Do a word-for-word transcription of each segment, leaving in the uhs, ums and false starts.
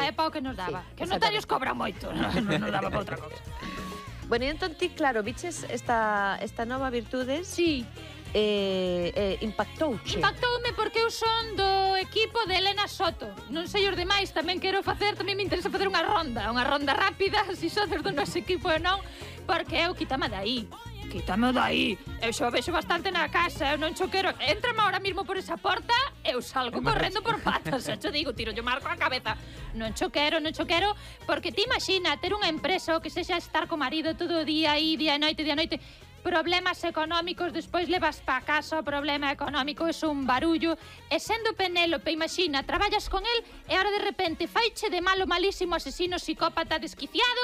é pa o que nos daba. Que os notarios cobran moito, non nos daba pa outra cousa. Bueno, e entón ti, claro, viches esta, esta nova virtudes? Sí. Eh, eh, impactouche? Impactoume porque eu son do equipo de Elena Soto. Non sei os demais, tamén quero facer, tamén me interesa facer unha ronda, unha ronda rápida, se sodes do noso equipo ou non, porque eu quítame dai. Quítame dai. Eu xo vexo bastante na casa, eu non xo quero. Entrame ahora mismo por esa porta, eu salgo correndo por patas, xo digo, tiro yo marco a cabeza. Non xo quero, non xo quero, porque ti imagina ter unha empresa que sexa estar co marido todo o día aí, día e noite, día e noite, problemas económicos, despois levas pa casa o problema económico, é un barullo, e sendo Penélope, imagina, traballas con el e ahora de repente faiche de malo, malísimo, asesino, psicópata, desquiciado,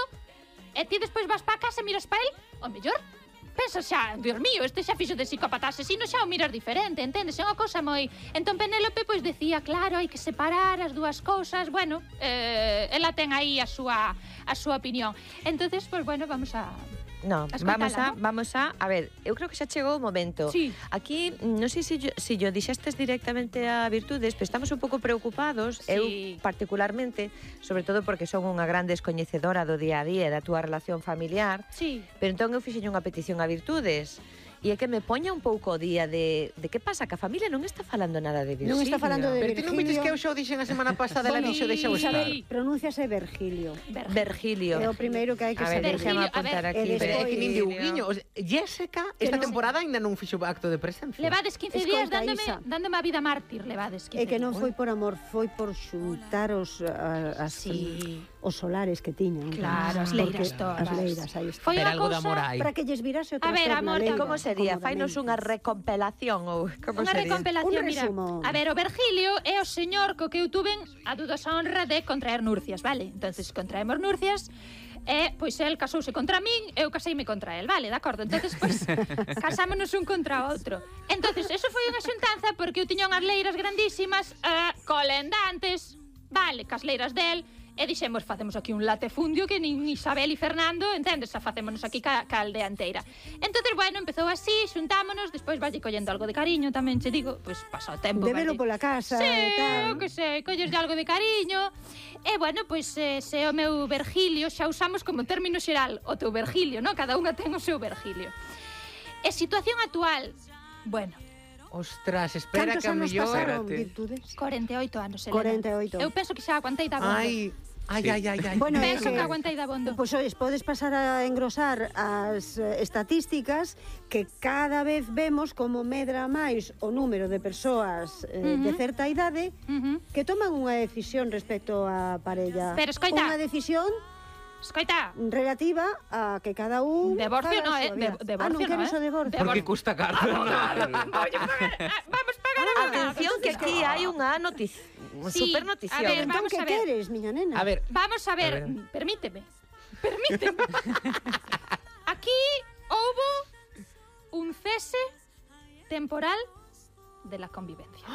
e ti despois vas pa casa e miras pa el, o mellor pensa xa, Dios mío, este xa fixo de psicópata asesino, xa o miras diferente, entendes? É unha cousa moi... Entón Penélope pois decía, claro, hai que separar as dúas cousas, bueno, eh, ela ten aí a súa a súa opinión. Entonces, pois bueno, vamos a... No, vamos a, ¿no? vamos a, a ver, eu creo que xa chegou o momento. Sí. Aquí, non sei se yo, si yo dixestes directamente a Virtudes, pero estamos un pouco preocupados, sí. eu particularmente, sobre todo porque son unha gran descoñecedora do día a día da túa relación familiar. Sí. Pero entón eu fixen unha petición a Virtudes. E é que me poña un pouco o día de, de que pasa, que a familia non está falando nada de Virgilio. Non está falando de Pero Virgilio. ti non vites que eu xa o dixen a semana pasada, ela dixo deixou estar. Pronúnciase Virgilio. Virgilio. É o primeiro que hai que saber. A ver, saber. déjame apuntar aquí. Pero é que nin de un guiño. Jessica, esta temporada ainda non fixo acto de presencia. Levades quince días dándome, dándome a vida mártir, levades quince días. É que non foi por amor, foi por xuntar os, as, sí. os solares que tiñan. Claro, as leiras todas. As leiras, aí está. Foi algo de amor hai. Para que lles virase o A ver, amor, como sería? Fainos unha recompilación ou como unha sería? recompilación, un mira. resumo. A ver, o Virgilio é o señor co que eu tuven a dudosa honra de contraer nurcias, vale? Entonces contraemos nurcias e pois el casouse contra min, eu caseime contra el, vale, de acordo? Entonces pois casámonos un contra o outro. Entonces eso foi unha xuntanza porque eu tiña unhas leiras grandísimas, eh, colendantes, vale, cas leiras del. E dixemos, facemos aquí un latifundio que nin Isabel e Fernando, entendes? Facémonos aquí ca, ca aldea inteira. Entonces, bueno, empezou así, xuntámonos, despois valle collendo algo de cariño, tamén che digo, pois pues, pasa o tempo. Débelo pola casa sí, e tal. Sí, que sei, collerlle algo de cariño. E, bueno, pois, pues, eh, se o meu Virgilio, xa usamos como término xeral o teu Virgilio, non? Cada unha ten o seu Virgilio. E situación actual, bueno... Ostras, espera que a mellor... Cantos anos pasaron, Virtudes? corenta e oito anos, Elena. corenta e oito. Eu penso que xa aguantei da bondo. Ai, ai, ai, ai, ai. Bueno, penso que, que aguantei da bondo. Pois, pues, podes pasar a engrosar as uh, estatísticas que cada vez vemos como medra máis o número de persoas uh, uh -huh. de certa idade uh -huh. que toman unha decisión respecto á parella. Pero, escoita... Unha decisión... Escoita, relativa a que cada un... Divorcio no, eh? De, divorcio ah, non no, queres eh? o divorcio? Porque custa caro. Oye, vamos pagar a Atención que aquí hai unha noticia, sí, super noticia. A ver, entón, vamos que a ver. queres, miña nena? A ver, vamos a ver, a ver. permíteme. Permíteme. Aquí houbo un cese temporal de la convivencia.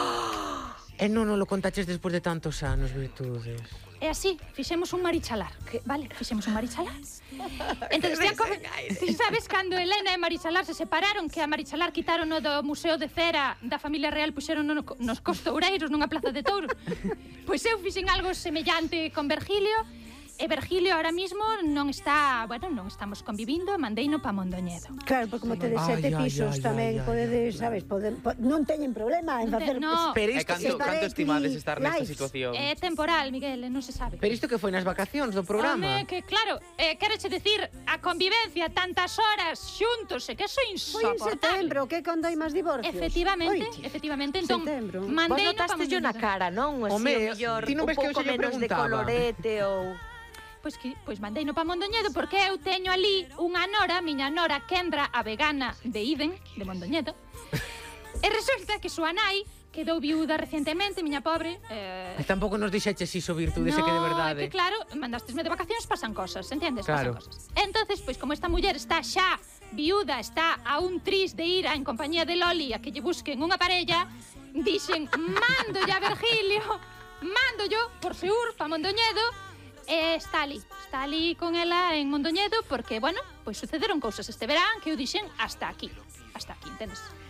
E non nos lo contaches despois de tantos anos, Virtudes. É así, fixemos un marichalar, que, vale, fixemos un marichalar. Entonces, xa como, ti sabes cando Elena e Marichalar se separaron, que a Marichalar quitaron o do Museo de Cera da familia real, puxeron no, nos costoureiros nunha plaza de touros. Pois eu fixen algo semellante con Virgilio, e Virgilio ahora mismo non está, bueno, non estamos convivindo, mandeino pa Mondoñedo. Claro, porque como tedes sete Ay, ay, pisos ay, tamén ay, podedes, ay, sabes, poden, po, non teñen problema en facer... No. Pero E isto, canto, canto estimades estar nesta lives. situación? É temporal, Miguel, non se sabe. pero isto que foi nas vacacións do programa? Home, que claro, eh, quereche decir, a convivencia tantas horas xuntos, e que eso é Foi en insoportable. setembro, que cando hai máis divorcios? Efectivamente, Oiche. efectivamente, entón, Setembro. Vos mandeino pa notaste yo na Mondoñedo. cara, non? Así, Home, o mellor, ti non un ves que eu pouco xa lle menos de preguntaba? colorete ou... Pois que, pois mandeino pa Mondoñedo porque eu teño ali unha nora, miña nora Kendra, a vegana de Iden, de Mondoñedo. E resulta que súa nai quedou viúda recientemente, miña pobre. Eh... E tampouco nos dixeches iso, Virtudes, no, e que de verdade. é que claro, mandastesme de vacacións, pasan cosas, entendes? Claro. Pasan cosas. Entonces, pois como esta muller está xa viúda, está a un tris de ir en compañía de Loli a que lle busquen unha parella, dixen, mando ya Virgilio, mando yo por Seur pa Mondoñedo. E está ali, está ali con ela en Mondoñedo porque, bueno, pois sucederon cousas este verán que eu dixen hasta aquí, hasta aquí, entendes?